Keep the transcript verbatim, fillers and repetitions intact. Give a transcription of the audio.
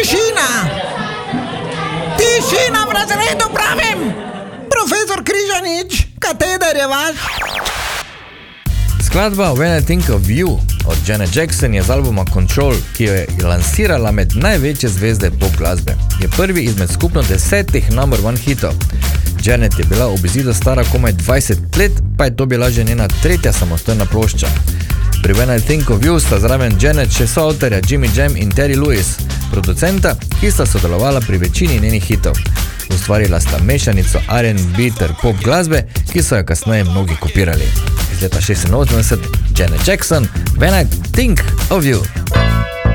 Tišina! Tišina v razredu, pravim! Profesor Križanič, kateder je vaš? Skladba When I Think of You od Janet Jackson je z albuma Control, ki jo je lansirala med največje zvezde pop glasbe. Je prvi izmed skupno desetih number one hitov. Janet je bila ob izidu stara komaj dvajset let, pa je to bila že njena tretja samostojna plošča. Pri When I Think of You sta zraven Janet še soavtorja Jimmy Jam in Terry Lewis, producenta, ki sta sodelovala pri večini njenih hitov. Ustvarila sta mešanico R and B ter pop glasbe, ki so jo kasneje mnogi kopirali. Iz leta šestinosemdeset Janet Jackson, When I Think of You.